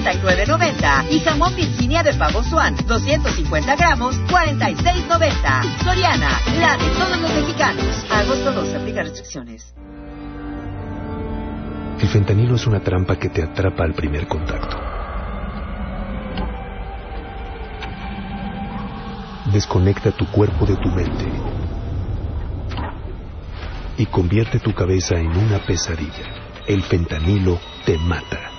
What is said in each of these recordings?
$69.90. Y jamón Virginia de pavo Swan, 250 gramos, $46.90. Soriana, la de todos los mexicanos. A agosto 12, aplica restricciones. El fentanilo es una trampa que te atrapa al primer contacto. Desconecta tu cuerpo de tu mente y convierte tu cabeza en una pesadilla. El fentanilo te mata.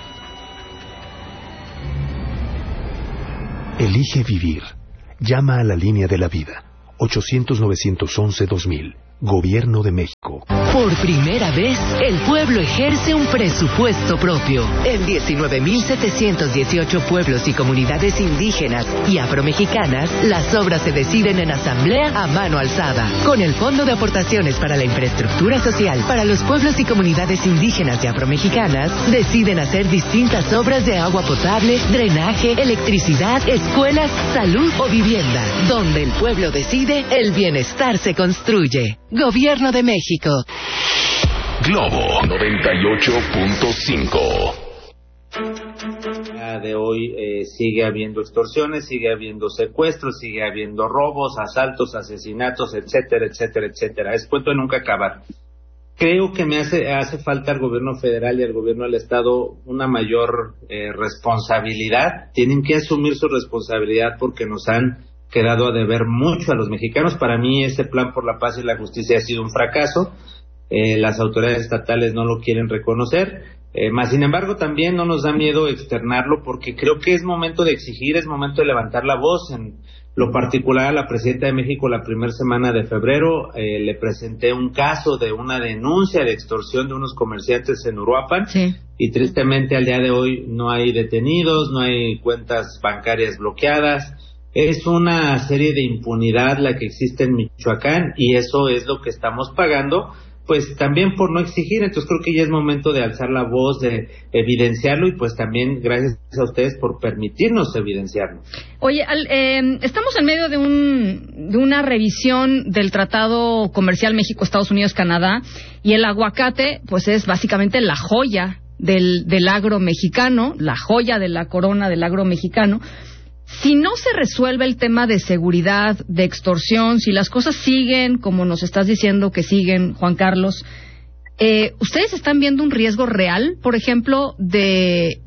Elige vivir. Llama a la línea de la vida. 800-911-2000. Gobierno de México. Por primera vez, el pueblo ejerce un presupuesto propio. En 19.718 pueblos y comunidades indígenas y afromexicanas, las obras se deciden en asamblea a mano alzada. Con el Fondo de Aportaciones para la Infraestructura Social para los pueblos y comunidades indígenas y afromexicanas, deciden hacer distintas obras de agua potable, drenaje, electricidad, escuelas, salud o vivienda. Donde el pueblo decide, el bienestar se construye. Gobierno de México. Globo 98.5. De hoy sigue habiendo extorsiones, sigue habiendo secuestros, sigue habiendo robos, asaltos, asesinatos, etcétera, etcétera, etcétera. Es cuento de nunca acabar. Creo que hace falta al gobierno federal y al gobierno del estado una mayor responsabilidad. Tienen que asumir su responsabilidad porque nos han quedado a deber mucho a los mexicanos. Para mí ese plan por la paz y la justicia ha sido un fracaso. Las autoridades estatales no lo quieren reconocer, más sin embargo también no nos da miedo externarlo porque creo que es momento de exigir, es momento de levantar la voz. En lo particular a la presidenta de México la primera semana de febrero le presenté un caso de una denuncia de extorsión de unos comerciantes en Uruapan, sí. Y tristemente al día de hoy no hay detenidos, no hay cuentas bancarias bloqueadas. Es una serie de impunidad la que existe en Michoacán y eso es lo que estamos pagando, pues también por no exigir. Entonces creo que ya es momento de alzar la voz, de evidenciarlo y pues también gracias a ustedes por permitirnos evidenciarlo. Oye, estamos en medio de una revisión del Tratado Comercial México-Estados Unidos-Canadá y el aguacate pues es básicamente la joya del agro mexicano, la joya de la corona del agro mexicano. Si no se resuelve el tema de seguridad, de extorsión, si las cosas siguen como nos estás diciendo que siguen, Juan Carlos, ¿ustedes están viendo un riesgo real, por ejemplo, de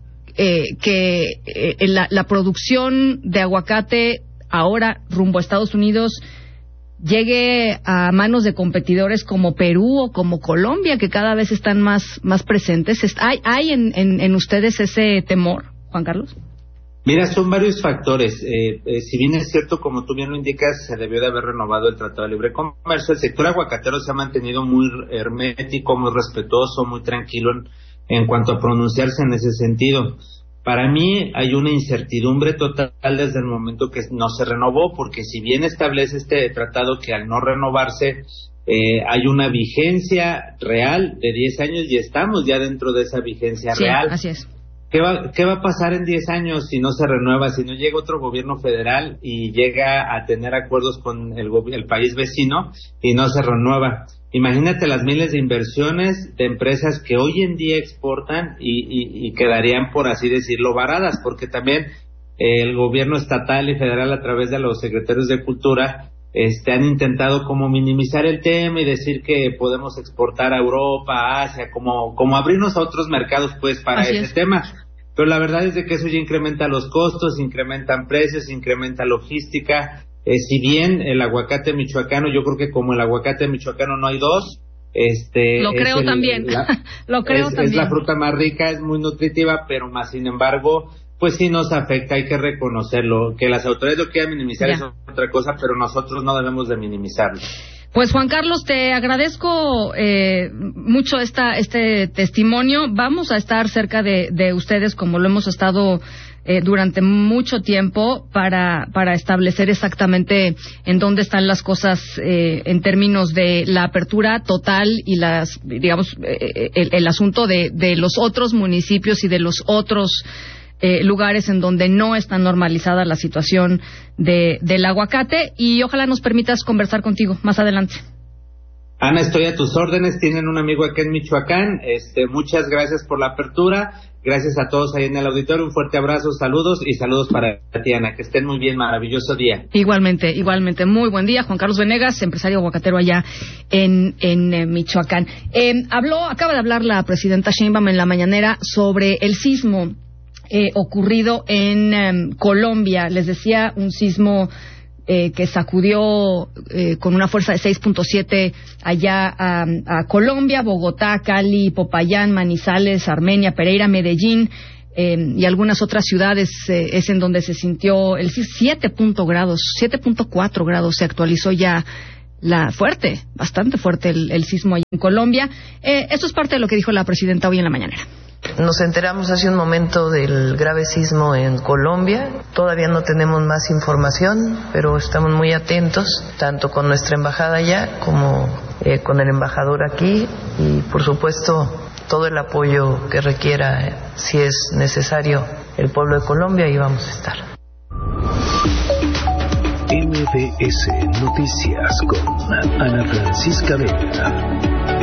que la producción de aguacate ahora rumbo a Estados Unidos llegue a manos de competidores como Perú o como Colombia, que cada vez están más presentes? ¿Hay en ustedes ese temor, Juan Carlos? Mira, son varios factores. Si bien es cierto, como tú bien lo indicas, se debió de haber renovado el Tratado de Libre Comercio. El sector aguacatero se ha mantenido muy hermético, muy respetuoso, muy tranquilo en cuanto a pronunciarse en ese sentido. Para mí hay una incertidumbre total desde el momento que no se renovó, porque si bien establece este tratado que al no renovarse hay una vigencia real de 10 años y estamos ya dentro de esa vigencia real. Así es. ¿Qué va a pasar en 10 años si no se renueva, si no llega otro gobierno federal y llega a tener acuerdos con el país vecino y no se renueva? Imagínate las miles de inversiones de empresas que hoy en día exportan y quedarían, por así decirlo, varadas, porque también el gobierno estatal y federal a través de los secretarios de Cultura han intentado como minimizar el tema y decir que podemos exportar a Europa, a Asia, como abrirnos a otros mercados pues para ese tema. Pero la verdad es de que eso ya incrementa los costos, incrementan precios, incrementa logística. Si bien el aguacate michoacano, yo creo que como el aguacate michoacano no hay dos, lo creo también. Lo creo también. Es la fruta más rica, es muy nutritiva, pero más sin embargo pues sí nos afecta, hay que reconocerlo. Que las autoridades lo quieran minimizar es otra cosa, pero nosotros no debemos de minimizarlo. Pues Juan Carlos, te agradezco mucho este testimonio. Vamos a estar cerca de ustedes como lo hemos estado durante mucho tiempo para establecer exactamente en dónde están las cosas en términos de la apertura total y el asunto de los otros municipios y de los otros lugares en donde no está normalizada la situación del aguacate, y ojalá nos permitas conversar contigo más adelante. Ana, estoy a tus órdenes. Tienen un amigo acá en Michoacán. Muchas gracias por la apertura. Gracias a todos ahí en el auditorio. Un fuerte abrazo, saludos y saludos para ti, Ana. Que estén muy bien, maravilloso día. Igualmente. Muy buen día. Juan Carlos Venegas, empresario aguacatero allá en Michoacán. Acaba de hablar la presidenta Sheinbaum en la mañanera sobre el sismo ocurrido en Colombia. Les decía, un sismo que sacudió con una fuerza de 6.7 allá a Colombia, Bogotá, Cali, Popayán, Manizales, Armenia, Pereira, Medellín y algunas otras ciudades es en donde se sintió el 7.4 grados se actualizó ya bastante fuerte el sismo allá en Colombia. Esto es parte de lo que dijo la presidenta hoy en la mañanera. Nos enteramos hace un momento del grave sismo en Colombia. Todavía no tenemos más información, pero estamos muy atentos, tanto con nuestra embajada allá como con el embajador aquí. Y, por supuesto, todo el apoyo que requiera, si es necesario, el pueblo de Colombia, ahí vamos a estar. MBS Noticias con Ana Francisca Vega.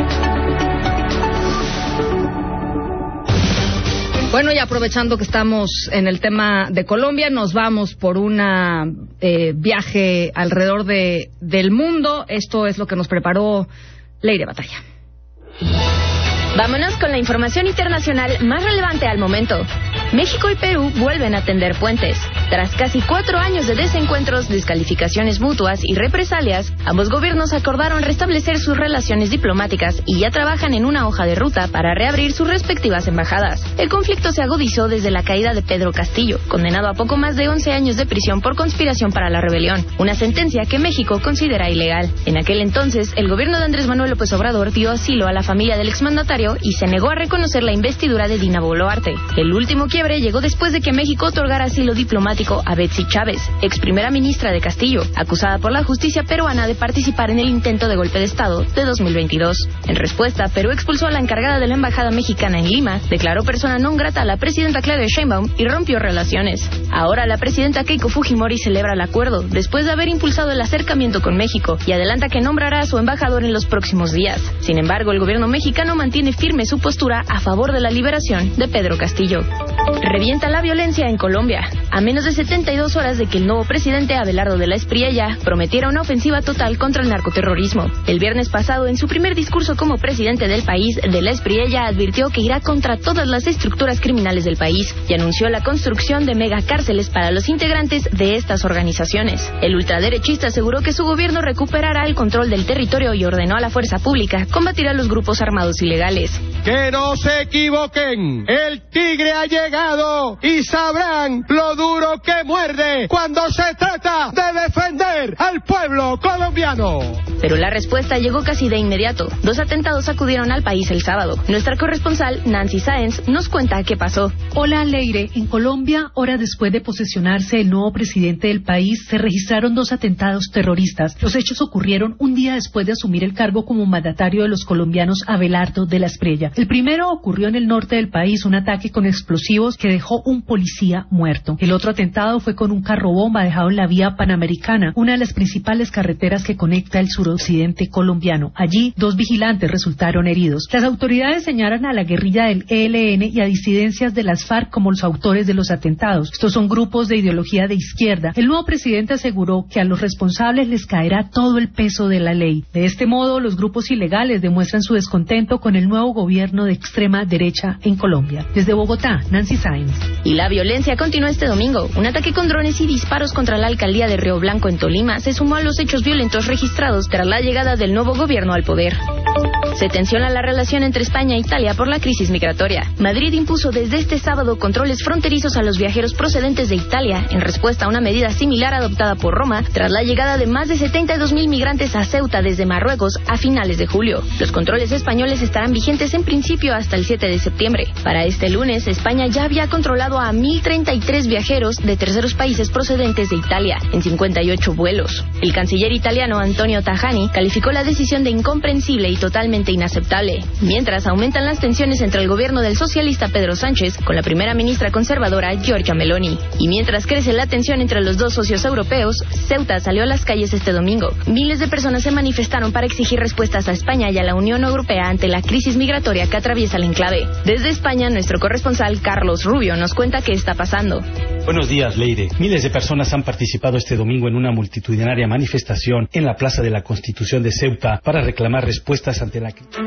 Bueno, y aprovechando que estamos en el tema de Colombia, nos vamos por un viaje alrededor del mundo. Esto es lo que nos preparó Leire Batalla. Vámonos con la información internacional más relevante al momento. México y Perú vuelven a tender puentes. Tras casi 4 años de desencuentros, descalificaciones mutuas y represalias, ambos gobiernos acordaron restablecer sus relaciones diplomáticas y ya trabajan en una hoja de ruta para reabrir sus respectivas embajadas. El conflicto se agudizó desde la caída de Pedro Castillo, condenado a poco más de 11 años de prisión por conspiración para la rebelión, una sentencia que México considera ilegal. En aquel entonces, el gobierno de Andrés Manuel López Obrador dio asilo a la familia del exmandatario y se negó a reconocer la investidura de Dina Boluarte. El último quiebre llegó después de que México otorgara asilo diplomático a Betsy Chávez, ex primera ministra de Castillo, acusada por la justicia peruana de participar en el intento de golpe de Estado de 2022. En respuesta, Perú expulsó a la encargada de la embajada mexicana en Lima, declaró persona non grata a la presidenta Claudia Sheinbaum y rompió relaciones. Ahora la presidenta Keiko Fujimori celebra el acuerdo, después de haber impulsado el acercamiento con México, y adelanta que nombrará a su embajador en los próximos días. Sin embargo, el gobierno mexicano mantiene firme su postura a favor de la liberación de Pedro Castillo. Revienta la violencia en Colombia. A menos de 72 horas de que el nuevo presidente Abelardo de la Espriella prometiera una ofensiva total contra el narcoterrorismo. El viernes pasado, en su primer discurso como presidente del país, de la Espriella advirtió que irá contra todas las estructuras criminales del país y anunció la construcción de megacárceles para los integrantes de estas organizaciones. El ultraderechista aseguró que su gobierno recuperará el control del territorio y ordenó a la fuerza pública combatir a los grupos armados ilegales. ¡Que no se equivoquen! ¡El tigre ha llegado y sabrán lo duro que muerde cuando se trata de defender al pueblo colombiano! Pero la respuesta llegó casi de inmediato. 2 atentados sacudieron al país el sábado. Nuestra corresponsal, Nancy Sáenz, nos cuenta qué pasó. Hola, Leire. En Colombia, horas después de posesionarse el nuevo presidente del país, se registraron 2 atentados terroristas. Los hechos ocurrieron un día después de asumir el cargo como mandatario de los colombianos Abelardo de la Espriella. El primero ocurrió en el norte del país, un ataque con explosivos que dejó un policía muerto. El otro atentado fue con un carro bomba dejado en la vía Panamericana, una de las principales carreteras que conecta el suroccidente colombiano. Allí, 2 vigilantes resultaron heridos. Las autoridades señalan a la guerrilla del ELN y a disidencias de las FARC como los autores de los atentados. Estos son grupos de ideología de izquierda. El nuevo presidente aseguró que a los responsables les caerá todo el peso de la ley. De este modo, los grupos ilegales demuestran su descontento con el nuevo gobierno de extrema derecha en Colombia. Desde Bogotá, Nancy Sáenz. Y la violencia continuó este domingo. Un ataque con drones y disparos contra la alcaldía de Río Blanco en Tolima se sumó a los hechos violentos registrados tras la llegada del nuevo gobierno al poder. Se tensiona la relación entre España e Italia por la crisis migratoria. Madrid impuso desde este sábado controles fronterizos a los viajeros procedentes de Italia en respuesta a una medida similar adoptada por Roma tras la llegada de más de 72.000 migrantes a Ceuta desde Marruecos a finales de julio. Los controles españoles estarán vigentes en principio hasta el 7 de septiembre. Para este lunes, España ya había controlado a 1.033 viajeros de terceros países procedentes de Italia en 58 vuelos. El canciller italiano Antonio Tajani calificó la decisión de incomprensible y totalmente totalmente inaceptable. Mientras aumentan las tensiones entre el gobierno del socialista Pedro Sánchez con la primera ministra conservadora Giorgia Meloni. Y mientras crece la tensión entre los dos socios europeos, Ceuta salió a las calles este domingo. Miles de personas se manifestaron para exigir respuestas a España y a la Unión Europea ante la crisis migratoria que atraviesa el enclave. Desde España, nuestro corresponsal Carlos Rubio nos cuenta qué está pasando. Buenos días, Leire. Miles de personas han participado este domingo en una multitudinaria manifestación en la Plaza de la Constitución de Ceuta para reclamar respuestas ante la crisis.